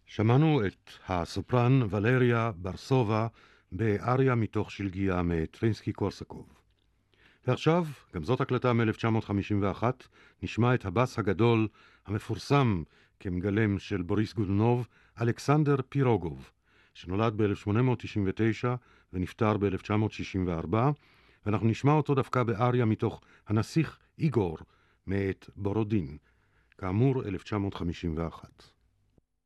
שמענו את הסופרן ולריה ברסובה באריה מתוך שלגיה מטרינסקי קורסקוב. ועכשיו, גם זאת הקלטה מ-1951, נשמע את הבס הגדול המפורסם כמגלם של בוריס גודונוב, אלכסנדר פירוגוב, שנולד ב-1899 ונפטר ב-1964, ואנחנו נשמע אותו דווקא באריה מתוך הנסיך איגור מאת בורודין, כאמור 1951.